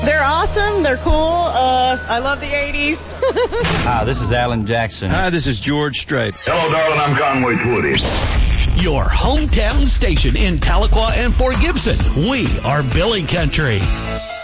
They're awesome. They're cool. I love the 80s. Hi, this is Alan Jackson. Hi, this is George Strait. Hello, darling. I'm Conway Twitty. Your hometown station in Tahlequah and Fort Gibson. We are Billy Country.